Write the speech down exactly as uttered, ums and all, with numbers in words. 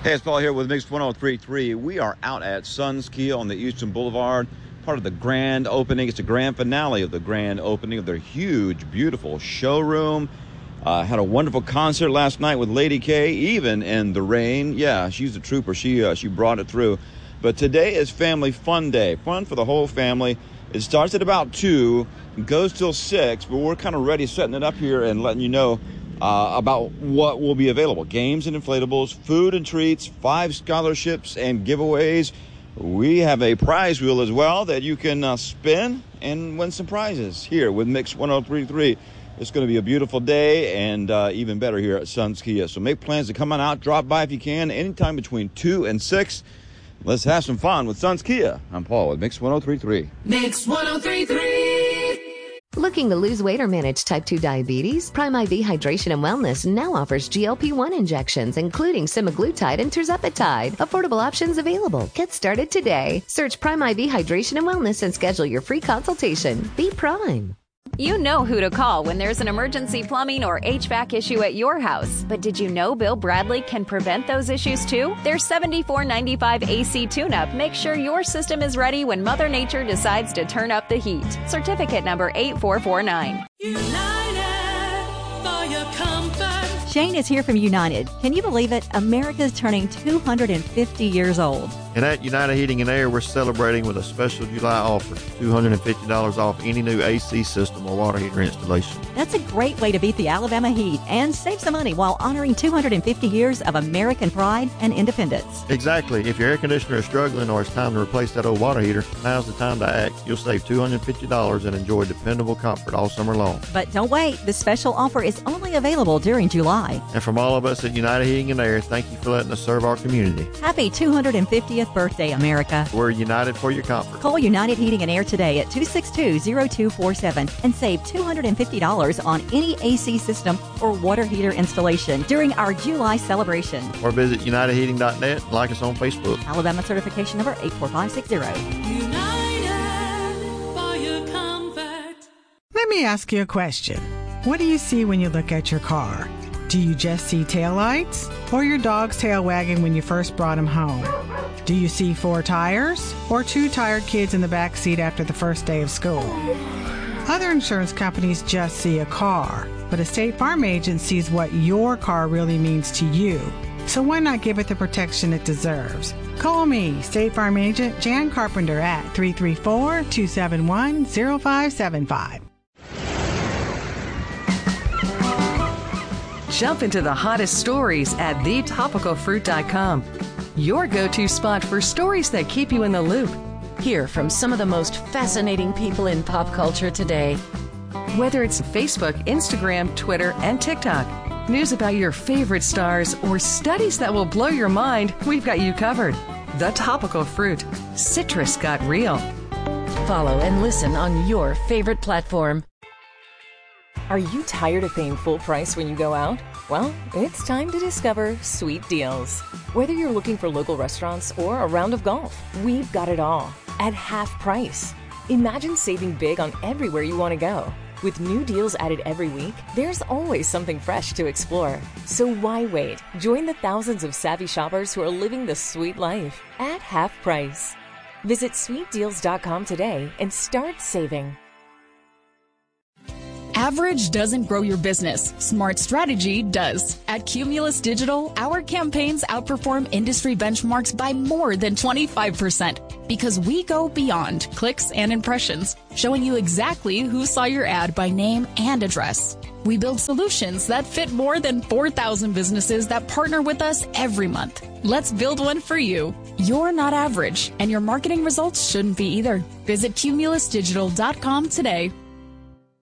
Hey, it's Paul here with Mix one oh three point three. We are out at Suns Kia on the Eastern Boulevard, part of the grand opening. It's the grand finale of the grand opening of their huge, beautiful showroom. Uh, had a wonderful concert last night with Lady K, even in the rain. Yeah, she's a trooper. She uh, she brought it through. But today is Family Fun Day. Fun for the whole family. It starts at about two, goes till six, but we're kind of ready setting it up here and letting you know Uh, about what will be available. Games and inflatables, food and treats, five scholarships and giveaways. We have a prize wheel as well that you can uh, spin and win some prizes here with Mix one oh three point three. It's going to be a beautiful day and uh, even better here at Suns Kia. So make plans to come on out, drop by if you can, anytime between two and six. Let's have some fun with Suns Kia. I'm Paul with Mix one oh three point three. Mix one oh three point three. Looking to lose weight or manage type two diabetes? Prime I V Hydration and Wellness now offers G L P one injections, including semaglutide and tirzepatide. Affordable options available. Get started today. Search Prime I V Hydration and Wellness and schedule your free consultation. Be Prime. You know who to call when there's an emergency plumbing or H V A C issue at your house. But did you know Bill Bradley can prevent those issues too? Their seventy-four ninety-five A C tune-up makes sure your system is ready when Mother Nature decides to turn up the heat. Certificate number eight four four nine. United for your comfort. Shane is here from United. Can you believe it? America's turning two hundred fifty years old. And at United Heating and Air, we're celebrating with a special July offer, two hundred fifty dollars off any new A C system or water heater installation. That's a great way to beat the Alabama heat and save some money while honoring two hundred fifty years of American pride and independence. Exactly. If your air conditioner is struggling or it's time to replace that old water heater, now's the time to act. You'll save two hundred fifty dollars and enjoy dependable comfort all summer long. But don't wait. The special offer is only available during July. And from all of us at United Heating and Air, thank you for letting us serve our community. Happy two hundred fiftieth birthday, America. We're united for your comfort. Call United Heating and Air today at two six two, zero two four seven and save two hundred fifty dollars on any A C system or water heater installation during our July celebration. Or visit united heating dot net and like us on Facebook. Alabama certification number eight four five six zero. United for your comfort. Let me ask you a question. What do you see when you look at your car? Do you just see taillights or your dog's tail wagging when you first brought him home? Do you see four tires or two tired kids in the back seat after the first day of school? Other insurance companies just see a car, but a State Farm agent sees what your car really means to you. So why not give it the protection it deserves? Call me, State Farm agent Jan Carpenter at three three four, two seven one, zero five seven five. Jump into the hottest stories at the topical fruit dot com. Your go-to spot for stories that keep you in the loop. Hear from some of the most fascinating people in pop culture today. Whether it's Facebook, Instagram, Twitter, and TikTok, news about your favorite stars, or studies that will blow your mind, we've got you covered. The Topical Fruit. Citrus got real. Follow and listen on your favorite platform. Are you tired of paying full price when you go out? Well, it's time to discover Sweet Deals. Whether you're looking for local restaurants or a round of golf, we've got it all at half price. Imagine saving big on everywhere you want to go. With new deals added every week, there's always something fresh to explore. So why wait? Join the thousands of savvy shoppers who are living the sweet life at half price. Visit sweet deals dot com today and start saving. Average doesn't grow your business. Smart strategy does. At Cumulus Digital, our campaigns outperform industry benchmarks by more than twenty-five percent because we go beyond clicks and impressions, showing you exactly who saw your ad by name and address. We build solutions that fit more than four thousand businesses that partner with us every month. Let's build one for you. You're not average, and your marketing results shouldn't be either. Visit cumulus digital dot com today.